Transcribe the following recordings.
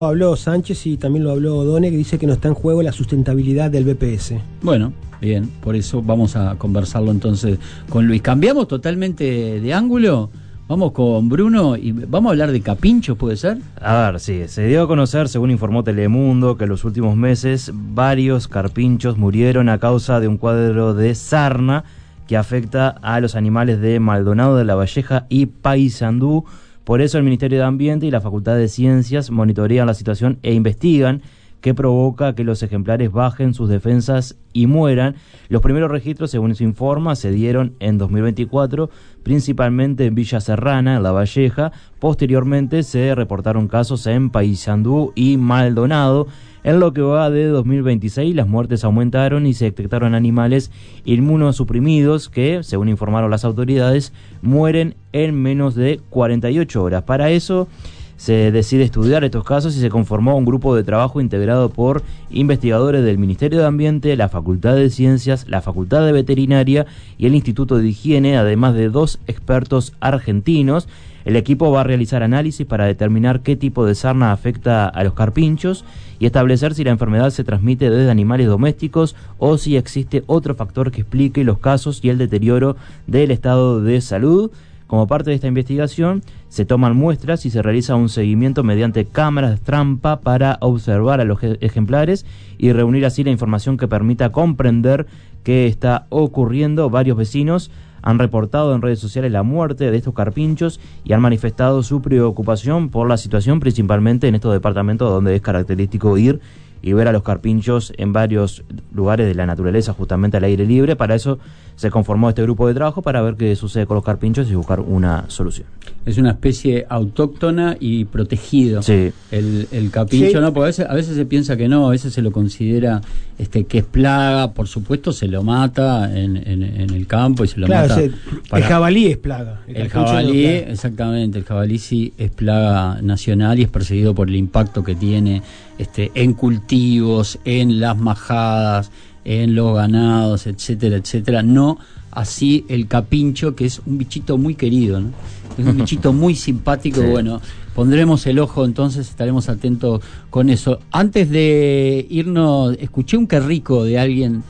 Habló Sánchez y también lo habló O'Donnell, que dice que no está en juego la sustentabilidad del BPS. Bueno, bien, por eso vamos a conversarlo entonces con Luis. Cambiamos totalmente de ángulo, vamos con Bruno y vamos a hablar de capinchos, ¿puede ser? A ver, sí, se dio a conocer, según informó Telemundo, que en los últimos meses varios carpinchos murieron a causa de un cuadro de sarna que afecta a los animales de Maldonado de la Valleja y Paysandú. Por eso el Ministerio de Ambiente y la Facultad de Ciencias monitorean la situación e investigan qué provoca que los ejemplares bajen sus defensas y mueran. Los primeros registros, según se informa, se dieron en 2024, principalmente en Villa Serrana, en La Valleja. Posteriormente se reportaron casos en Paysandú y Maldonado. En lo que va de 2026, las muertes aumentaron y se detectaron animales inmunosuprimidos que, según informaron las autoridades, mueren en menos de 48 horas. Para eso se decide estudiar estos casos y se conformó un grupo de trabajo integrado por investigadores del Ministerio de Ambiente, la Facultad de Ciencias, la Facultad de Veterinaria y el Instituto de Higiene, además de 2 expertos argentinos. El equipo va a realizar análisis para determinar qué tipo de sarna afecta a los carpinchos y establecer si la enfermedad se transmite desde animales domésticos o si existe otro factor que explique los casos y el deterioro del estado de salud. Como parte de esta investigación, se toman muestras y se realiza un seguimiento mediante cámaras trampa para observar a los ejemplares y reunir así la información que permita comprender qué está ocurriendo. Varios vecinos han reportado en redes sociales la muerte de estos carpinchos y han manifestado su preocupación por la situación, principalmente en estos departamentos donde es característico ir y ver a los carpinchos en varios lugares de la naturaleza, justamente al aire libre. Para eso se conformó este grupo de trabajo para ver qué sucede con los carpinchos y buscar una solución. Es una especie autóctona y protegido. Sí. El capincho, sí. ¿No? Porque a veces se piensa que no, a veces se lo considera que es plaga. Por supuesto se lo mata en el campo y se lo mata. El jabalí es plaga. El jabalí, exactamente, el jabalí sí es plaga nacional y es perseguido por el impacto que tiene en cultivos, en las majadas, en los ganados, etcétera, etcétera. No así el capincho, que es un bichito muy querido, ¿no? Es un bichito muy simpático. Sí. Bueno, pondremos el ojo, entonces estaremos atentos con eso. Antes de irnos, escuché un qué rico de alguien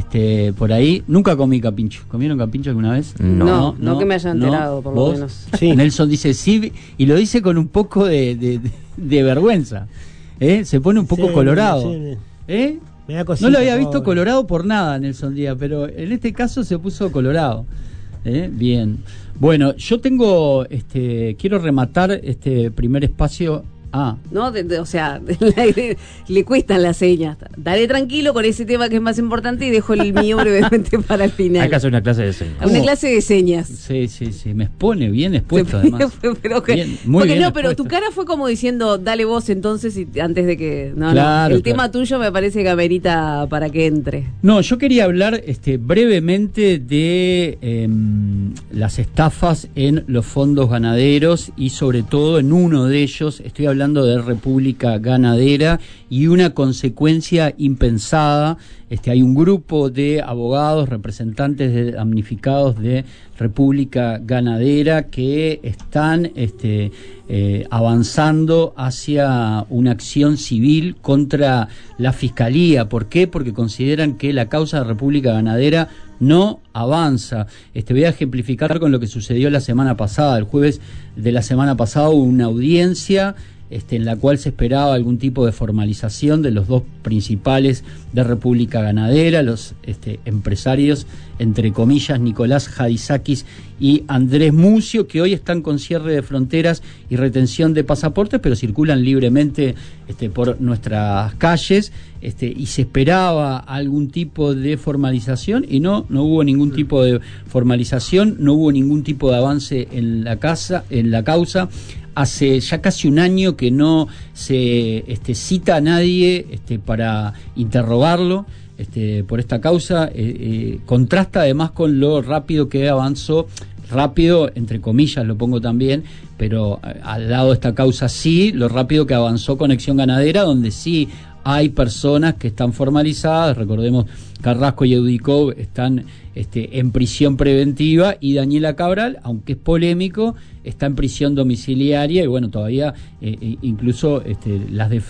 por ahí. Nunca comí capincho. ¿Comieron capincho alguna vez? No que me haya enterado, por lo menos. Sí. Nelson dice sí, y lo dice con un poco de vergüenza. Se pone un poco colorado. Sí. No lo había visto colorado por nada, Nelson Díaz, pero en este caso se puso colorado. Bien. Bueno, yo tengo, quiero rematar este primer espacio. No, o sea, le cuestan las señas. Dale tranquilo con ese tema que es más importante y dejo el mío brevemente para el final. Hay que hacer una clase de señas. Una clase de señas. Sí, me expone bien expuesto además. Pero tu cara fue como diciendo, dale vos entonces y antes de que... El tema tuyo me parece que amerita para que entre. No, yo quería hablar brevemente de las estafas en los fondos ganaderos y sobre todo en uno de ellos, estoy hablando de República Ganadera y una consecuencia impensada. Hay un grupo de abogados, representantes damnificados de República Ganadera que están avanzando hacia una acción civil contra la Fiscalía. ¿Por qué? Porque consideran que la causa de República Ganadera no avanza. Voy a ejemplificar con lo que sucedió la semana pasada. El jueves de la semana pasada hubo una audiencia en la cual se esperaba algún tipo de formalización de los 2 principales de República Ganadera, los empresarios, entre comillas, Nicolás Hadisakis y Andrés Mucio, que hoy están con cierre de fronteras y retención de pasaportes, pero circulan libremente por nuestras calles, y se esperaba algún tipo de formalización y no hubo ningún tipo de formalización, no hubo ningún tipo de avance en la causa. Hace ya casi un año que no se cita a nadie para interrogarlo por esta causa. Contrasta además con lo rápido que avanzó, rápido entre comillas lo pongo también, pero al lado de esta causa sí, lo rápido que avanzó Conexión Ganadera, donde sí hay personas que están formalizadas. Recordemos, Carrasco y Eudicov están en prisión preventiva y Daniela Cabral, aunque es polémico, está en prisión domiciliaria y bueno, todavía incluso las defensas